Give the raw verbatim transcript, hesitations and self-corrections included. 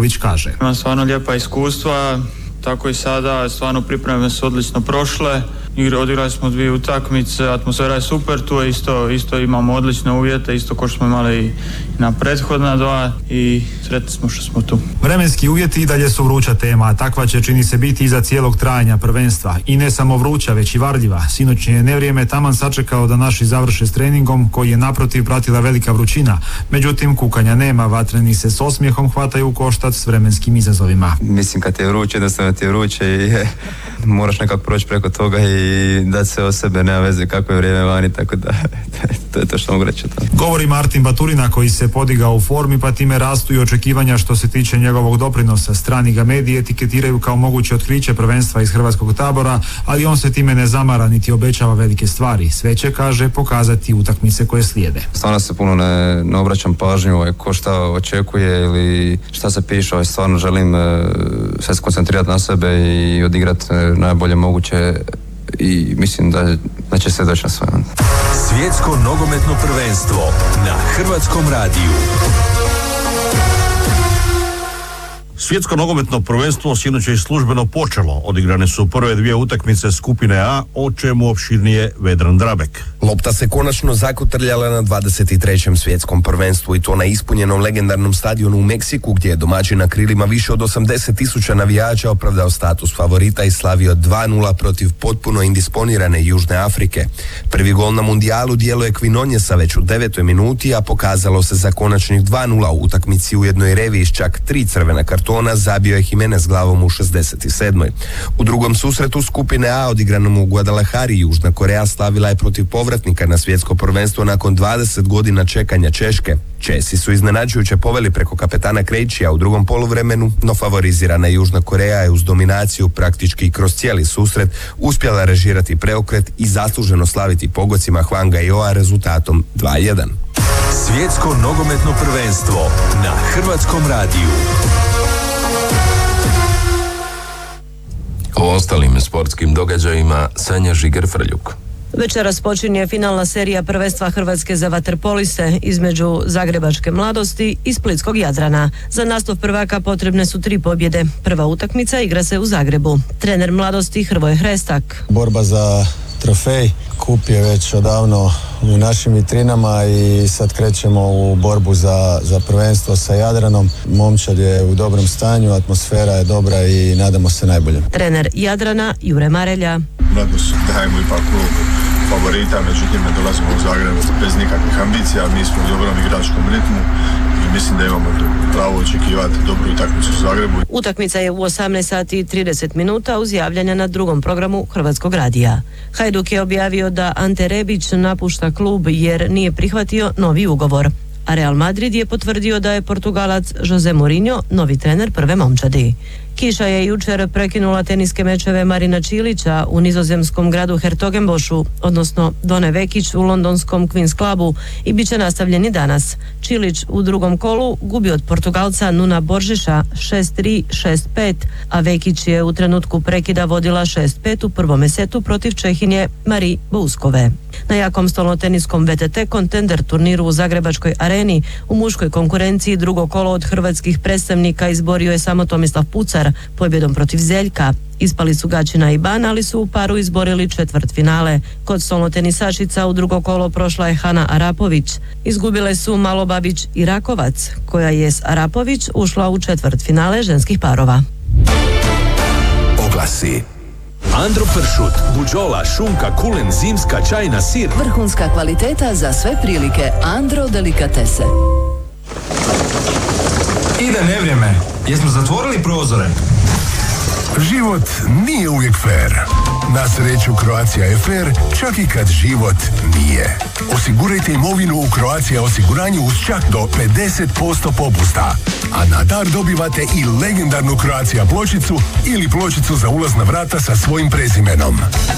Arapović kaže. Imam stvarno lijepa iskustva, tako i sada, stvarno pripreme su odlično prošle. Odigrali smo dvije utakmice, atmosfera je super, tu je isto, isto imamo odlične uvjete, isto kao što smo imali i na prethodna dva i sretni smo što smo tu. Vremenski uvjeti i dalje su vruća tema, a takva će čini se biti iza cijelog trajanja prvenstva. I ne samo vruća, već i varljiva. Sinoćnje je nevrijeme taman sačekao da naši završe s treningom, koji je naprotiv pratila velika vrućina. Međutim, kukanja nema, vatreni se s osmijehom hvataju u koštac s vremenskim izazovima. Mislim, kad je vruće, jednostavno ti je vruće i moraš nekako proći preko toga i dati se o sebe, nema veze kako je vrijeme vani, tako da to je to što mogu reći. Govori Martin Baturina, koji se podigao u formi, pa time rastu i očekivanja što se tiče njegovog doprinosa. Strani ga mediji etiketiraju kao moguće otkriće prvenstva iz hrvatskog tabora, ali on se time ne zamara niti obećava velike stvari. Sve će, kaže, pokazati utakmice koje slijede. Stvarno se puno ne, ne obraćam pažnju ko šta očekuje ili šta se piše, stvarno želim sve se koncentrirati na sebe i odigrati najbolje moguće i mislim da, da će se doći na sve. Svjetsko nogometno prvenstvo na Hrvatskom radiju. Svjetsko nogometno prvenstvo sinoć je i službeno počelo. Odigrane su prve dvije utakmice skupine A, o čemu opširnije Vedran Drabek. Lopta se konačno zakotrljala na dvadeset trećem svjetskom prvenstvu i to na ispunjenom legendarnom stadionu u Meksiku, gdje je domaćin na krilima više od osamdeset tisuća navijača opravdao status favorita i slavio dva nula protiv potpuno indisponirane Južne Afrike. Prvi gol na mundijalu djeluje Quinonjesa već u devetoj minuti, a pokazalo se za konačnih dva nula u utakmici u jednoj reviji s čak tri crvena kartona zabio je Jimenez glavom u šezdeset sedmoj. U drugom susretu skupine A, odigranom u Guadalajari, Južna Koreja slavila je protiv povratnika na svjetsko prvenstvo nakon dvadeset godina čekanja Češke. Česi su iznenađujuće poveli preko kapetana Krejčija u drugom poluvremenu, no favorizirana Južna Koreja je uz dominaciju praktički kroz cijeli susret uspjela režirati preokret i zasluženo slaviti pogocima Hwanga i Oa rezultatom dva jedan. Svjetsko nogometno prvenstvo na Hrvatskom radiju. O ostalim sportskim događajima Sanja Žiger-Frljuk. Večeras počinje finalna serija prvenstva Hrvatske za vaterpoliste između Zagrebačke Mladosti i Splitskog Jadrana. Za naslov prvaka potrebne su tri pobjede. Prva utakmica igra se u Zagrebu. Trener Mladosti Hrvoje Hrestak. Borba za trofej, kup je već odavno u našim vitrinama i sad krećemo u borbu za, za prvenstvo sa Jadranom. Momčad je u dobrom stanju, atmosfera je dobra i nadamo se najbolje. Trener Jadrana Jure Marelja. Mladost dajemo ipak ulogu favorita, međutim ne dolazimo u Zagreb bez nikakvih ambicija, mi smo u dobrom igračkom ritmu i mislim da imamo pravo očekivati dobru utakmicu u Zagrebu. Utakmica je u osamnaest sati i trideset minuta uz javljanja na drugom programu Hrvatskog radija. Hajduk je objavio da Ante Rebić napušta klub jer nije prihvatio novi ugovor, a Real Madrid je potvrdio da je Portugalac Jose Mourinho novi trener prve momčadi. Kiša je jučer prekinula teniske mečeve Marina Čilića u nizozemskom gradu Hertogenbošu, odnosno Done Vekić u londonskom Queen's Clubu, i bit će nastavljeni danas. Čilić u drugom kolu gubi od Portugalca Nuna Boržiša šest tri šest pet, a Vekić je u trenutku prekida vodila šest pet u prvom setu protiv Čehinje Marie Bouskove. Na jakom stolnoteniskom V T T kontender turniru u Zagrebačkoj areni u muškoj konkurenciji drugo kolo od hrvatskih predstavnika izborio je samo Tomislav Pucar pobjedom protiv Zeljka. Ispali su Gačina i Ban, ali su u paru izborili četvrt finale. Kod stolnotenisašica u drugo kolo prošla je Hana Arapović. Izgubile su Malobabić i Rakovac, koja je s Arapović ušla u četvrt finale ženskih parova. Oglasi. Andro pršut, buđola, šunka, kulen, zimska, čajna, sir. Vrhunska kvaliteta za sve prilike. Andro delikatese. Ide nevrijeme. Jesmo zatvorili prozore? Život nije uvijek fair. Na sreću Croatia je fair, čak i kad život nije. Osigurajte imovinu u Croatia osiguranju uz čak do pedeset posto popusta. A na dar dobivate i legendarnu Croatia pločicu ili pločicu za ulaz na vrata sa svojim prezimenom.